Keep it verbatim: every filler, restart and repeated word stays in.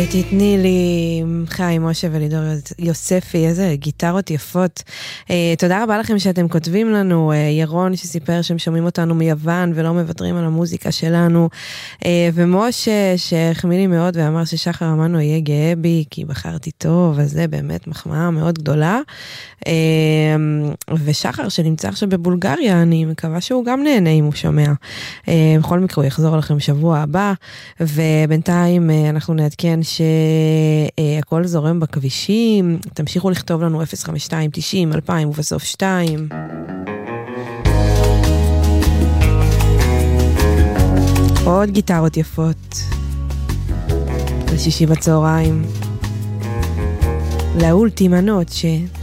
תתני לי חיים משה ולידור יוספי, איזה גיטרות יפות. תודה רבה לכם שאתם כותבים לנו, ירון שסיפר שהם שומעים אותנו מיוון ולא מוותרים על המוזיקה שלנו, ומשה שהחמיא לי מאוד ואמר ששחר אמנו יהיה גאה בי כי בחרתי טוב, אז זה באמת מחמאה מאוד גדולה. ושחר שנמצא עכשיו בבולגריה, אני מקווה שהוא גם נהנה אם הוא שומע. בכל מקרה הוא יחזור לכם שבוע הבא, ובינתיים אנחנו נעדכן שהכל זורם בכבישים. תמשיכו לכתוב לנו אפס חמש שתיים תשעים אלפיים ובסוף שתיים. עוד גיטרות יפות לשישי בצהריים, לאולטימה נוצ'ה.